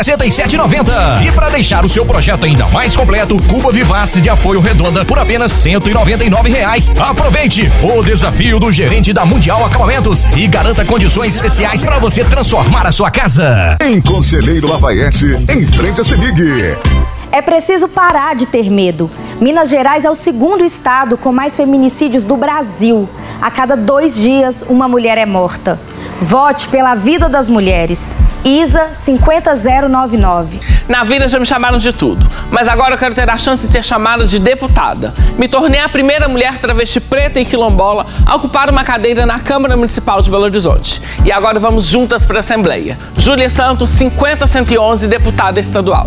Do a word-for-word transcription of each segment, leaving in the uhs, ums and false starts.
sessenta e sete reais e noventa centavos. E para deixar o seu projeto ainda mais completo, Cuba Vivaz de apoio redonda por apenas cento e noventa e nove reais. Aproveite o desafio do gerente da Mundial Acabamentos e garanta condições especiais para você transformar a sua casa. Em Conselheiro Lafayette, em frente a Semig. É preciso parar de ter medo. Minas Gerais é o segundo estado com mais feminicídios do Brasil. A cada dois dias, uma mulher é morta. Vote pela vida das mulheres. Isa cinco zero nove nove. Na vida já me chamaram de tudo, mas agora eu quero ter a chance de ser chamada de deputada. Me tornei a primeira mulher travesti preta e quilombola a ocupar uma cadeira na Câmara Municipal de Belo Horizonte. E agora vamos juntas para a Assembleia. Júlia Santos, cinquenta cento e onze, deputada estadual.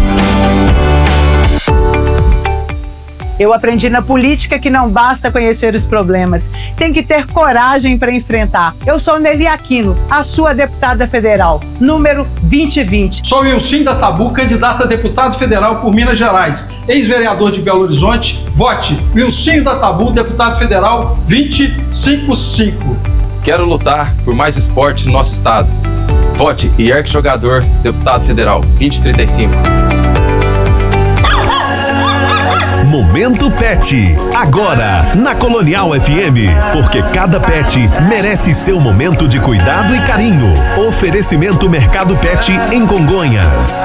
Eu aprendi na política que não basta conhecer os problemas, tem que ter coragem para enfrentar. Eu sou Nelly Aquino, a sua deputada federal, número vinte e vinte. Sou Wilson da Tabu, candidata a deputado federal por Minas Gerais, ex-vereador de Belo Horizonte. Vote Wilson da Tabu, deputado federal vinte e cinco cinco. Quero lutar por mais esporte no nosso estado. Vote Ierque Jogador, deputado federal vinte e trinta e cinco. Momento Pet, agora na Colonial F M, porque cada pet merece seu momento de cuidado e carinho. Oferecimento Mercado Pet em Congonhas.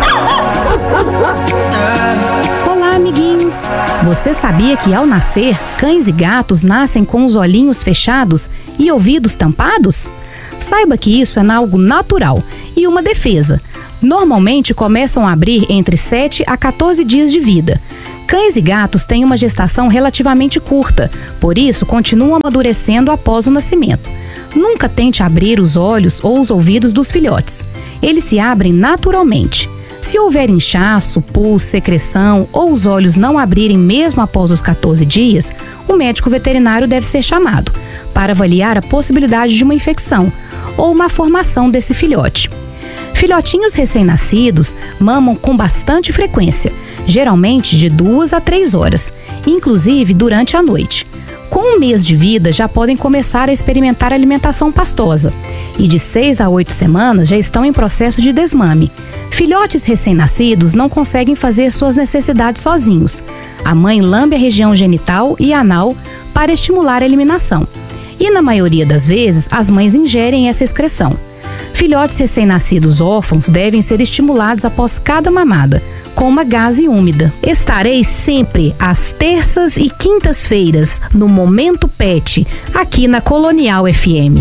Olá, amiguinhos! Você sabia que ao nascer, cães e gatos nascem com os olhinhos fechados e ouvidos tampados? Saiba que isso é algo natural e uma defesa. Normalmente começam a abrir entre sete a quatorze dias de vida. Cães e gatos têm uma gestação relativamente curta, por isso continuam amadurecendo após o nascimento. Nunca tente abrir os olhos ou os ouvidos dos filhotes. Eles se abrem naturalmente. Se houver inchaço, pus, secreção ou os olhos não abrirem mesmo após os quatorze dias, o médico veterinário deve ser chamado para avaliar a possibilidade de uma infecção ou uma formação desse filhote. Filhotinhos recém-nascidos mamam com bastante frequência, geralmente de duas a três horas, inclusive durante a noite. Com um mês de vida já podem começar a experimentar alimentação pastosa e de seis a oito semanas já estão em processo de desmame. Filhotes recém-nascidos não conseguem fazer suas necessidades sozinhos. A mãe lambe a região genital e anal para estimular a eliminação. E na maioria das vezes as mães ingerem essa excreção. Filhotes recém-nascidos órfãos devem ser estimulados após cada mamada, com uma gaze úmida. Estarei sempre às terças e quintas-feiras no Momento Pet, aqui na Colonial F M.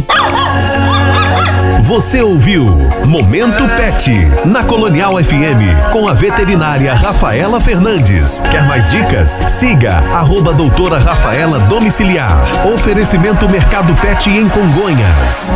Você ouviu Momento Pet na Colonial F M com a veterinária Rafaela Fernandes. Quer mais dicas? Siga arroba doutora Rafaela Domiciliar. Oferecimento Mercado Pet em Congonhas.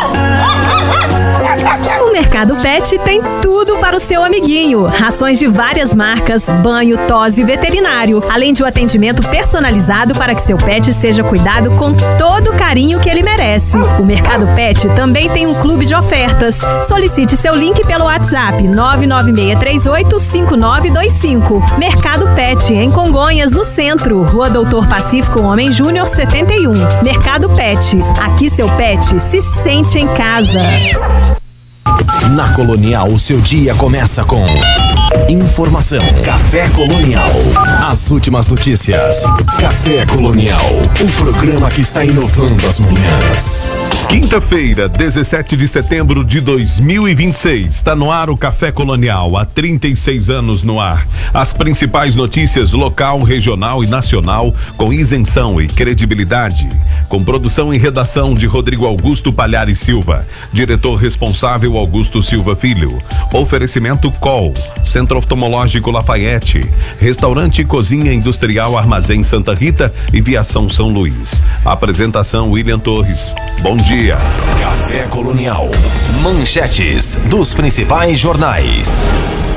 O Mercado Pet tem tudo para o seu amiguinho. Rações de várias marcas, banho, tosse e veterinário. Além de um atendimento personalizado para que seu pet seja cuidado com todo o carinho que ele merece. O Mercado Pet também tem um clube de ofertas. Solicite seu link pelo WhatsApp nove nove seis três oito cinco nove dois cinco. Mercado Pet, em Congonhas, no centro. Rua Doutor Pacífico Homem Júnior setenta e um. Mercado Pet. Aqui seu pet se sente em casa. Na Colonial, o seu dia começa com informação. Café Colonial. As últimas notícias. Café Colonial. O programa que está inovando as manhãs. Quinta-feira, dezessete de setembro de dois mil e vinte e seis. Está no ar o Café Colonial, há trinta e seis anos no ar. As principais notícias local, regional e nacional com isenção e credibilidade. Com produção e redação de Rodrigo Augusto Palhares Silva. Diretor responsável Augusto Silva Filho. Oferecimento C O L, Centro Oftalmológico Lafayette. Restaurante e Cozinha Industrial Armazém Santa Rita e Viação São Luís. Apresentação William Torres. Bom dia. Café Colonial. Manchetes dos principais jornais.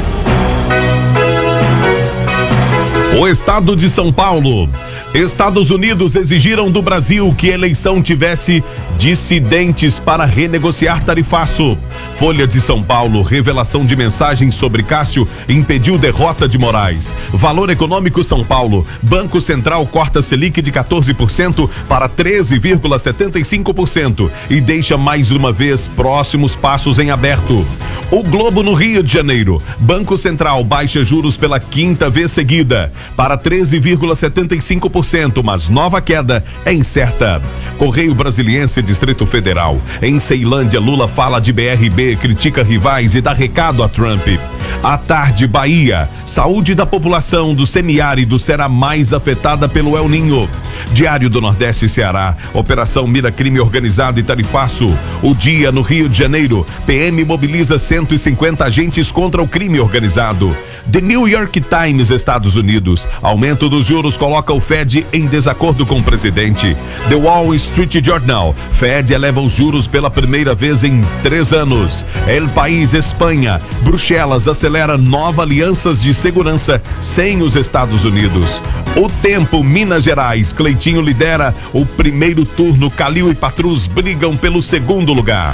O estado de São Paulo. Estados Unidos exigiram do Brasil que a eleição tivesse Dissidentes para renegociar tarifaço. Folha de São Paulo, revelação de mensagens sobre Cássio impediu derrota de Moraes. Valor Econômico São Paulo, Banco Central corta Selic de quatorze por cento para treze vírgula setenta e cinco por cento e deixa mais uma vez próximos passos em aberto. O Globo no Rio de Janeiro, Banco Central baixa juros pela quinta vez seguida para treze vírgula setenta e cinco por cento, mas nova queda é incerta. Correio Brasiliense, Distrito Federal. Em Ceilândia, Lula fala de B R B, critica rivais e dá recado a Trump. À tarde, Bahia. Saúde da população do semiárido será mais afetada pelo El Ninho. Diário do Nordeste e Ceará. Operação mira crime organizado e tarifaço. O dia no Rio de Janeiro. P M mobiliza cento e cinquenta agentes contra o crime organizado. The New York Times, Estados Unidos. Aumento dos juros coloca o Fed em desacordo com o presidente. The Wall Street Journal. Fed eleva os juros pela primeira vez em três anos. El País, Espanha. Bruxelas acelera nova alianças de segurança sem os Estados Unidos. O Tempo, Minas Gerais. Cleitinho lidera o primeiro turno. Calil e Patrus brigam pelo segundo lugar.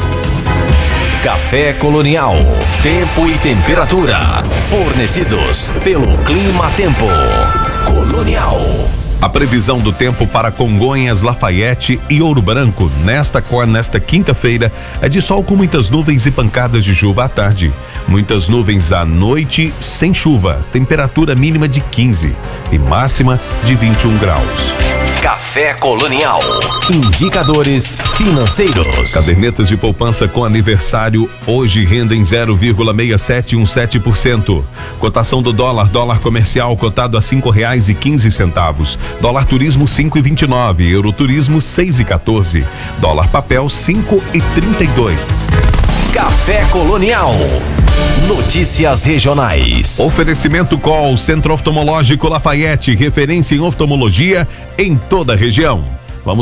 Café Colonial. Tempo e temperatura. Fornecidos pelo Clima Tempo. Colonial. A previsão do tempo para Congonhas, Lafayette e Ouro Branco nesta, nesta quinta-feira é de sol com muitas nuvens e pancadas de chuva à tarde. Muitas nuvens à noite sem chuva. Temperatura mínima de quinze e máxima de vinte e um graus. Café Colonial. Indicadores financeiros. Cadernetas de poupança com aniversário hoje rendem zero vírgula seis sete um sete por cento. Cotação do dólar, dólar comercial cotado a cinco reais e quinze centavos. Dólar turismo cinco e vinte e nove, euro turismo seis e quatorze. Dólar papel cinco e trinta e dois. Café Colonial. Notícias regionais. Oferecimento Col, Centro Oftalmológico Lafayette, referência em oftalmologia em toda a região.